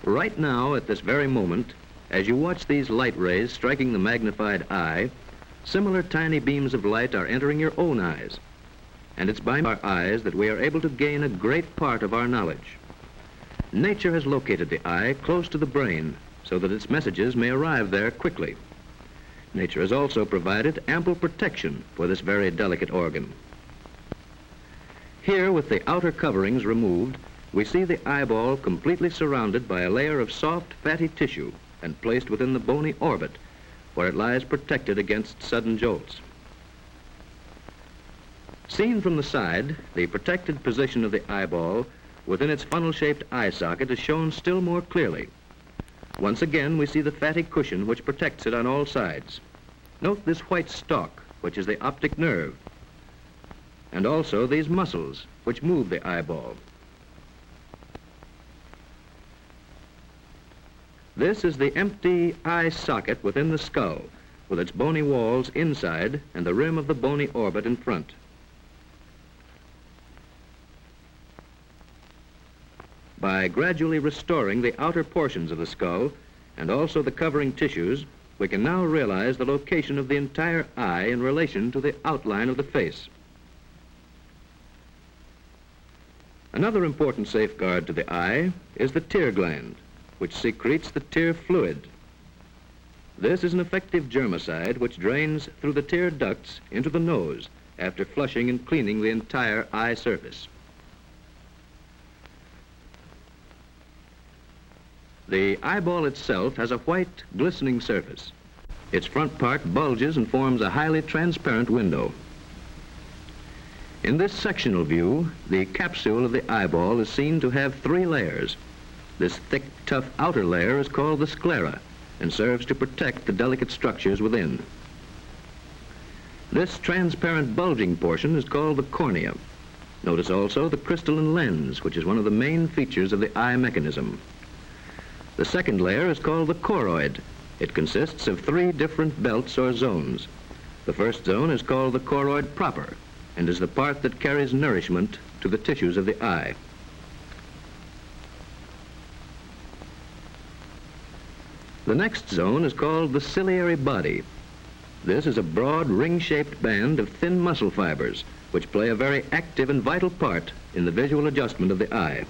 Right now, at this very moment, as you watch these light rays striking the magnified eye, similar tiny beams of light are entering your own eyes. And it's by our eyes that we are able to gain a great part of our knowledge. Nature has located the eye close to the brain so that its messages may arrive there quickly. Nature has also provided ample protection for this very delicate organ. Here, with the outer coverings removed, we see the eyeball completely surrounded by a layer of soft, fatty tissue and placed within the bony orbit, where it lies protected against sudden jolts. Seen from the side, the protected position of the eyeball within its funnel-shaped eye socket is shown still more clearly. Once again, we see the fatty cushion which protects it on all sides. Note this white stalk, which is the optic nerve, and also these muscles, which move the eyeball. This is the empty eye socket within the skull, with its bony walls inside and the rim of the bony orbit in front. By gradually restoring the outer portions of the skull and also the covering tissues, we can now realize the location of the entire eye in relation to the outline of the face. Another important safeguard to the eye is the tear gland, which secretes the tear fluid. This is an effective germicide which drains through the tear ducts into the nose after flushing and cleaning the entire eye surface. The eyeball itself has a white, glistening surface. Its front part bulges and forms a highly transparent window. In this sectional view, the capsule of the eyeball is seen to have 3 layers. This thick, tough outer layer is called the sclera and serves to protect the delicate structures within. This transparent bulging portion is called the cornea. Notice also the crystalline lens, which is one of the main features of the eye mechanism. The second layer is called the choroid. It consists of 3 different belts or zones. The first zone is called the choroid proper and is the part that carries nourishment to the tissues of the eye. The next zone is called the ciliary body. This is a broad ring-shaped band of thin muscle fibers which play a very active and vital part in the visual adjustment of the eye.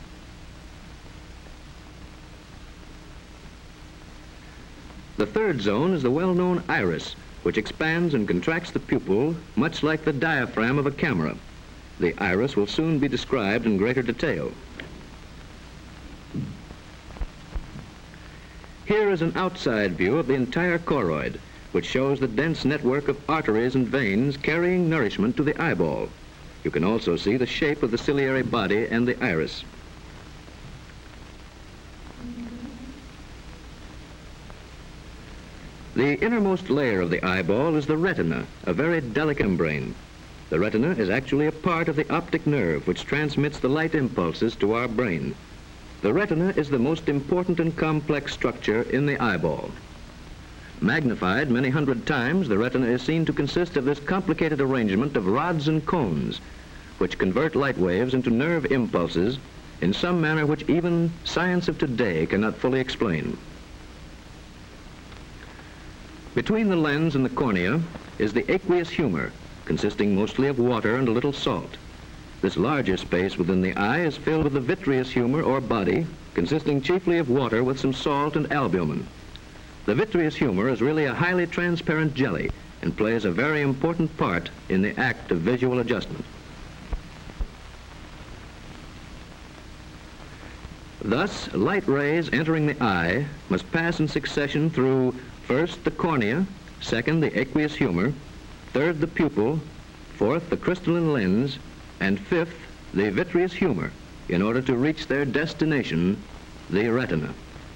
The third zone is the well-known iris, which expands and contracts the pupil much like the diaphragm of a camera. The iris will soon be described in greater detail. Here is an outside view of the entire choroid, which shows the dense network of arteries and veins carrying nourishment to the eyeball. You can also see the shape of the ciliary body and the iris. The innermost layer of the eyeball is the retina, a very delicate membrane. The retina is actually a part of the optic nerve which transmits the light impulses to our brain. The retina is the most important and complex structure in the eyeball. Magnified many hundred times, the retina is seen to consist of this complicated arrangement of rods and cones, which convert light waves into nerve impulses in some manner which even science of today cannot fully explain. Between the lens and the cornea is the aqueous humor, consisting mostly of water and a little salt. This larger space within the eye is filled with the vitreous humor or body, consisting chiefly of water with some salt and albumin. The vitreous humor is really a highly transparent jelly and plays a very important part in the act of visual adjustment. Thus, light rays entering the eye must pass in succession through first the cornea, second the aqueous humor, third the pupil, fourth the crystalline lens, and fifth the vitreous humor in order to reach their destination, the retina.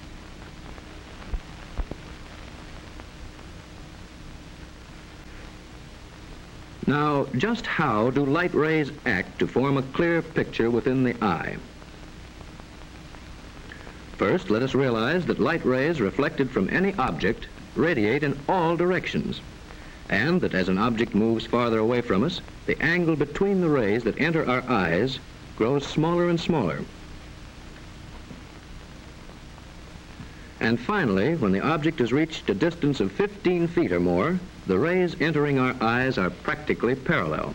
Now, just how do light rays act to form a clear picture within the eye? First, let us realize that light rays reflected from any object radiate in all directions, and that as an object moves farther away from us, the angle between the rays that enter our eyes grows smaller and smaller. And finally, when the object has reached a distance of 15 feet or more, the rays entering our eyes are practically parallel.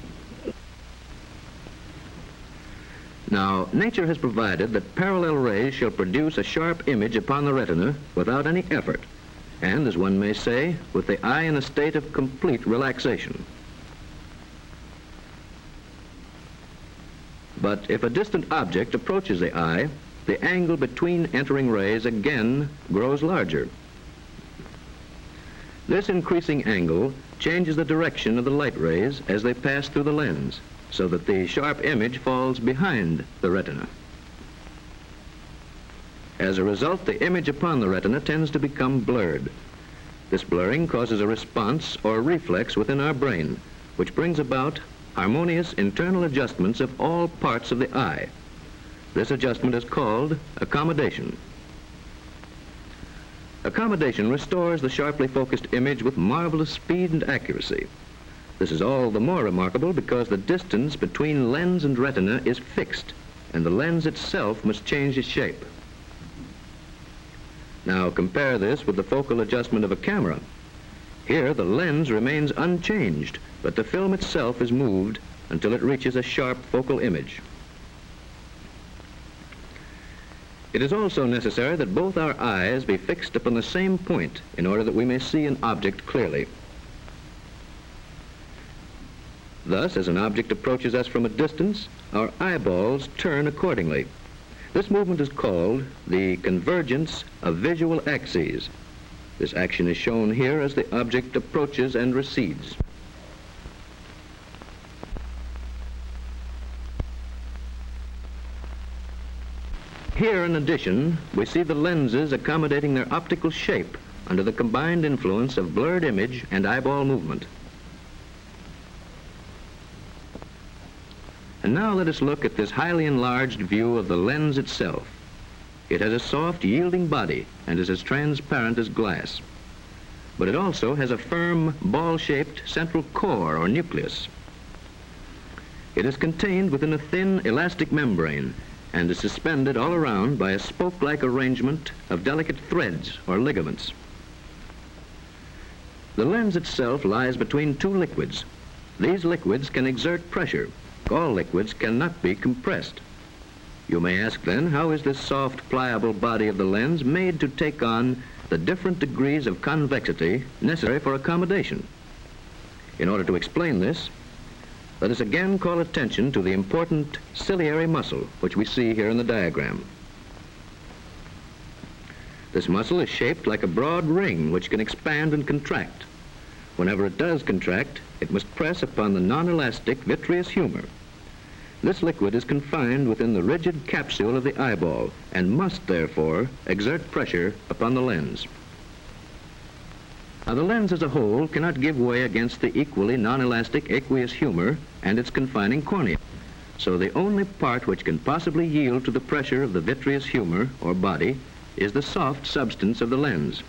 Now, nature has provided that parallel rays shall produce a sharp image upon the retina without any effort, and, as one may say, with the eye in a state of complete relaxation. But if a distant object approaches the eye, the angle between entering rays again grows larger. This increasing angle changes the direction of the light rays as they pass through the lens, so that the sharp image falls behind the retina. As a result, the image upon the retina tends to become blurred. This blurring causes a response or reflex within our brain, which brings about harmonious internal adjustments of all parts of the eye. This adjustment is called accommodation. Accommodation restores the sharply focused image with marvelous speed and accuracy. This is all the more remarkable because the distance between lens and retina is fixed, and the lens itself must change its shape. Now compare this with the focal adjustment of a camera. Here the lens remains unchanged, but the film itself is moved until it reaches a sharp focal image. It is also necessary that both our eyes be fixed upon the same point in order that we may see an object clearly. Thus, as an object approaches us from a distance, our eyeballs turn accordingly. This movement is called the convergence of visual axes. This action is shown here as the object approaches and recedes. Here, in addition, we see the lenses accommodating their optical shape under the combined influence of blurred image and eyeball movement. And now let us look at this highly enlarged view of the lens itself. It has a soft, yielding body and is as transparent as glass. But it also has a firm, ball-shaped central core or nucleus. It is contained within a thin, elastic membrane and is suspended all around by a spoke-like arrangement of delicate threads or ligaments. The lens itself lies between two liquids. These liquids can exert pressure. All liquids cannot be compressed. You may ask then, how is this soft, pliable body of the lens made to take on the different degrees of convexity necessary for accommodation? In order to explain this, let us again call attention to the important ciliary muscle, which we see here in the diagram. This muscle is shaped like a broad ring which can expand and contract. Whenever it does contract, it must press upon the non-elastic vitreous humor. This liquid is confined within the rigid capsule of the eyeball and must, therefore, exert pressure upon the lens. Now, the lens as a whole cannot give way against the equally non-elastic aqueous humor and its confining cornea. So the only part which can possibly yield to the pressure of the vitreous humor or body is the soft substance of the lens.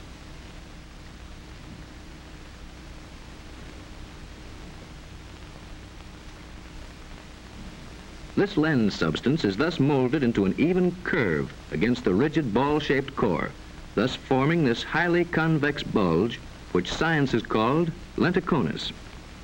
This lens substance is thus molded into an even curve against the rigid ball-shaped core, thus forming this highly convex bulge which science has called lenticonus.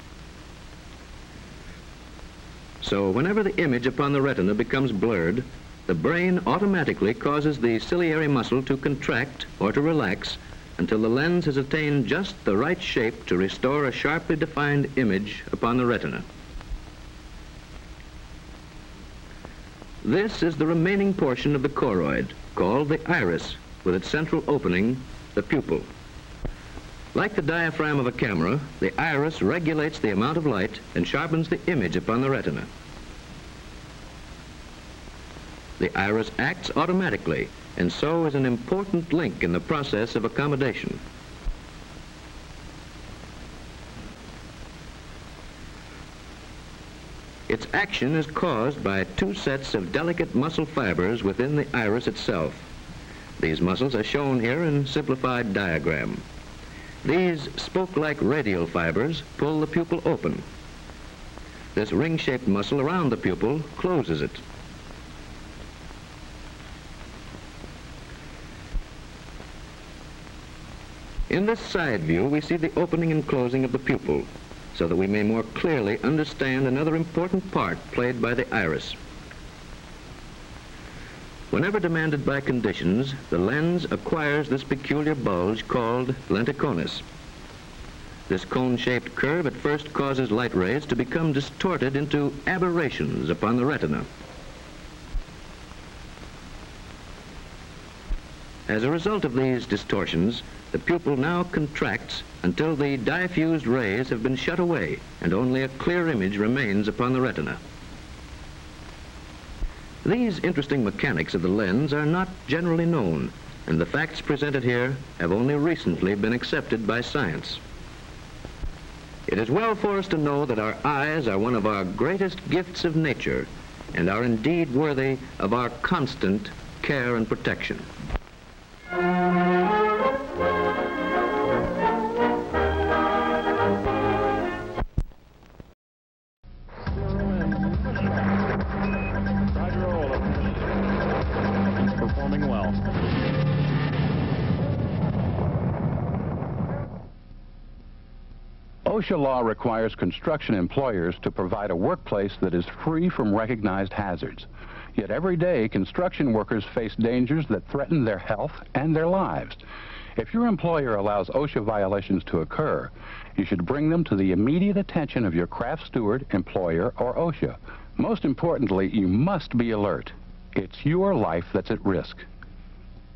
So whenever the image upon the retina becomes blurred, the brain automatically causes the ciliary muscle to contract or to relax until the lens has attained just the right shape to restore a sharply defined image upon the retina. This is the remaining portion of the choroid, called the iris, with its central opening, the pupil. Like the diaphragm of a camera, the iris regulates the amount of light and sharpens the image upon the retina. The iris acts automatically, and so is an important link in the process of accommodation. Its action is caused by two sets of delicate muscle fibers within the iris itself. These muscles are shown here in simplified diagram. These spoke-like radial fibers pull the pupil open. This ring-shaped muscle around the pupil closes it. In this side view, we see the opening and closing of the pupil, so that we may more clearly understand another important part played by the iris. Whenever demanded by conditions, the lens acquires this peculiar bulge called lenticonus. This cone-shaped curve at first causes light rays to become distorted into aberrations upon the retina. As a result of these distortions, the pupil now contracts until the diffused rays have been shut away and only a clear image remains upon the retina. These interesting mechanics of the lens are not generally known, and the facts presented here have only recently been accepted by science. It is well for us to know that our eyes are one of our greatest gifts of nature and are indeed worthy of our constant care and protection. Performing well. OSHA law requires construction employers to provide a workplace that is free from recognized hazards. Yet every day, construction workers face dangers that threaten their health and their lives. If your employer allows OSHA violations to occur, you should bring them to the immediate attention of your craft steward, employer, or OSHA. Most importantly, you must be alert. It's your life that's at risk.